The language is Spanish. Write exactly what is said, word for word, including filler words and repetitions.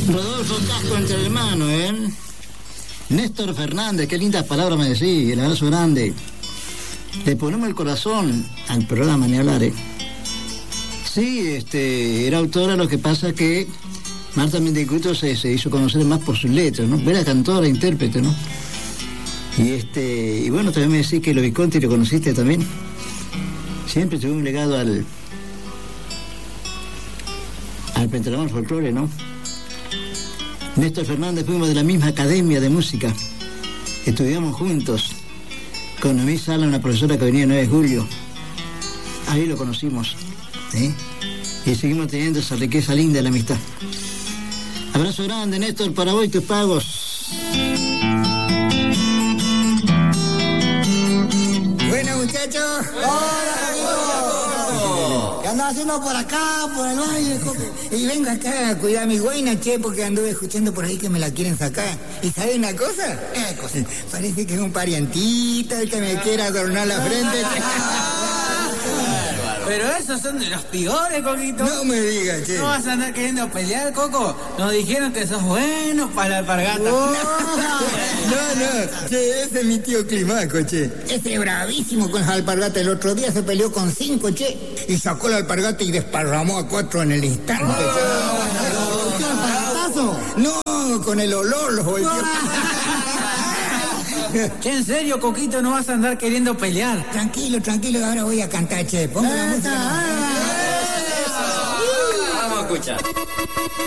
Rodolfo Casco entre hermanos, ¿eh? Néstor Fernández, qué lindas palabras me decís, el abrazo grande. Le ponemos el corazón al programa, ni hablar, ¿eh? Sí, este, era autora, lo que pasa que Marta Mendicuto se, se hizo conocer más por sus letras, ¿no? Era cantora, intérprete, ¿no? Y este, y bueno, también me decís que lo Visconti lo conociste también. Siempre tuve un legado al al Pentagrama Folclore, ¿no? Néstor Fernández, fuimos de la misma academia de música, estudiamos juntos con Noemí Sala, una profesora que venía el nueve de julio. Ahí lo conocimos, ¿eh? Y seguimos teniendo esa riqueza linda de la amistad. Abrazo grande, Néstor, para vos y tus pagos. Bueno, muchachos. Hola, ¿qué andaba haciendo por acá, por el valle? Y vengo acá a cuidar a mi guaina, che, porque anduve escuchando por ahí que me la quieren sacar. ¿Y sabes una cosa? Eh, cosa. Parece que es un parientito el que me quiere adornar la frente. Pero esos son de los peores, Coquito. No me digas, che. ¿No vas a andar queriendo pelear, Coco? Nos dijeron que sos bueno para la alpargata. Oh, no, no, che, ese es mi tío Climaco, che. Ese es bravísimo con las alpargatas. El otro día se peleó con cinco, che, y sacó la alpargata y desparramó a cuatro en el instante, oh, che. ¿Qué alpargatazo? No, con el olor los volvió. Che, en serio, Coquito, no vas a andar queriendo pelear. Tranquilo, tranquilo, ahora voy a cantar, che. Ponga la música. Vamos a escuchar.